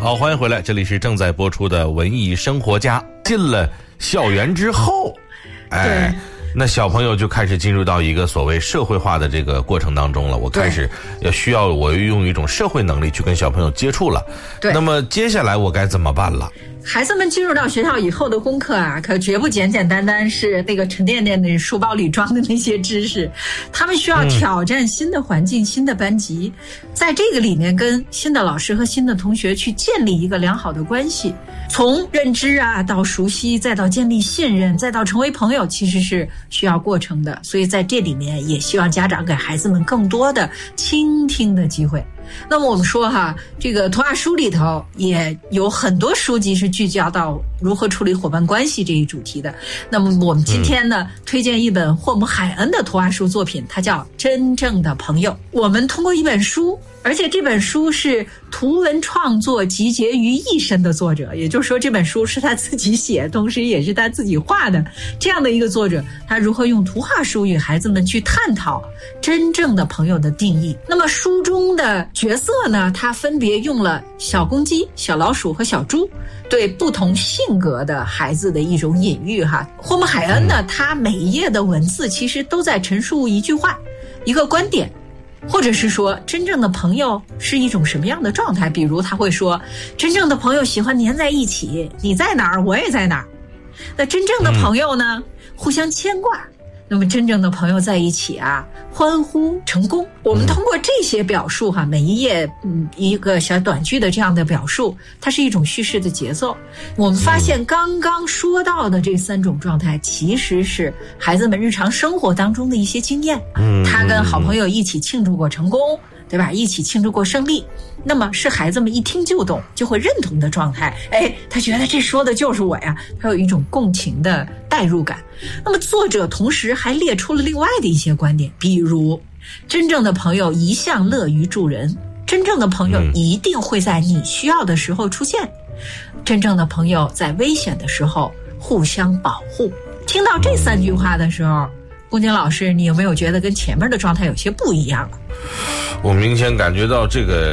好，欢迎回来，这里是正在播出的文艺生活家。进了校园之后，那小朋友就开始进入到一个所谓社会化的这个过程当中了。我开始需要我用一种社会能力去跟小朋友接触了。对，那么接下来我该怎么办了？ 孩子们进入到学校以后的功课啊，可绝不简简单单是那个沉甸甸的书包里装的那些知识，他们需要挑战新的环境、新的班级，在这个里面跟新的老师和新的同学去建立一个良好的关系，从认知啊到熟悉，再到建立信任，再到成为朋友，其实是需要过程的。所以在这里面也希望家长给孩子们更多的倾听的机会。那么我们说哈，这个图画书里头也有很多书籍是聚焦到如何处理伙伴关系这一主题的。那么我们今天呢，推荐一本霍姆海恩的图画书作品，它叫《真正的朋友》。我们通过一本书，而且这本书是图文创作集结于一身的作者，也就是说这本书是他自己写，同时也是他自己画的，这样的一个作者，他如何用图画书与孩子们去探讨真正的朋友的定义。那么书中的角色呢，他分别用了小公鸡、小老鼠和小猪，对不同性格的孩子的一种隐喻哈。霍姆海恩呢，他每一页的文字其实都在陈述一句话，一个观点，或者是说真正的朋友是一种什么样的状态。比如他会说，真正的朋友喜欢黏在一起，你在哪儿我也在哪儿。那真正的朋友呢，互相牵挂。那么真正的朋友在一起啊，欢呼成功。我们通过这些表述哈，每一页一个小短句的这样的表述，它是一种叙事的节奏。我们发现刚刚说到的这三种状态，其实是孩子们日常生活当中的一些经验。他跟好朋友一起庆祝过成功，对吧？一起庆祝过胜利，那么是孩子们一听就懂，就会认同的状态。他觉得这说的就是我呀，他有一种共情的代入感。那么作者同时还列出了另外的一些观点，比如真正的朋友一向乐于助人，真正的朋友一定会在你需要的时候出现，真正的朋友在危险的时候互相保护。听到这三句话的时候，龚金老师，你有没有觉得跟前面的状态有些不一样了？ 我明显感觉到这个